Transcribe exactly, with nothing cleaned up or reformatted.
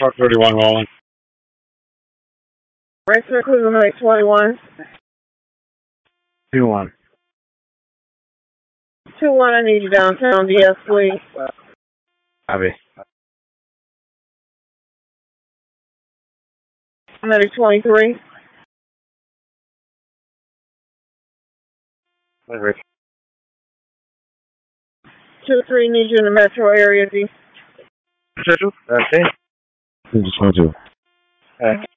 Truck thirty-one rolling. Racer Cruiser Lake twenty-one. two one. two one, I need you downtown, D S, please. Copy. Medic twenty-three. Rich. two three, need you in the metro area, D. Two two. That's it. Just want to. Okay.